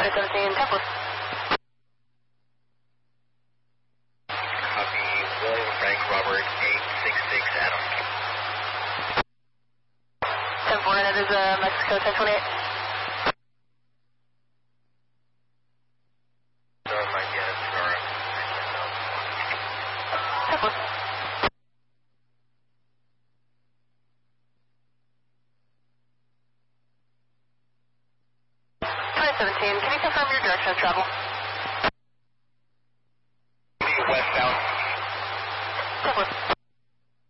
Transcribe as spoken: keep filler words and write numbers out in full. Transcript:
twenty seventeen, Temple. Copy, William Frank Robert, eight six six Adam. ten four, that is uh, Mexico ten twenty-eight. Temple. twenty seventeen, can you confirm your direction of travel? Westbound. Temple.